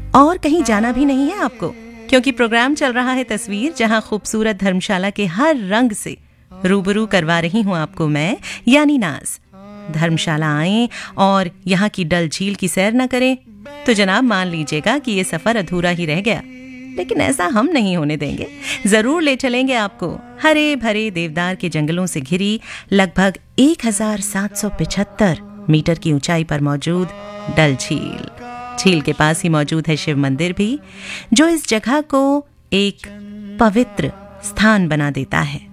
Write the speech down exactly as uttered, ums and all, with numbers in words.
और कहीं जाना भी नहीं है आपको, क्योंकि प्रोग्राम चल रहा है तस्वीर, जहां खूबसूरत धर्मशाला के हर रंग से रूबरू करवा रही हूं आपको मैं, यानी नाज। धर्मशाला आएं और यहाँ की डल झील की सैर न करें तो जनाब मान लीजिएगा कि ये सफर अधूरा ही रह गया। लेकिन ऐसा हम नहीं होने देंगे, जरूर ले चलेंगे आपको हरे भरे देवदार के जंगलों से घिरी लगभग एक हजार सात सौ पिछहत्तर मीटर की ऊंचाई पर मौजूद डल झील। झील के पास ही मौजूद है शिव मंदिर भी, जो इस जगह को एक पवित्र स्थान बना देता है।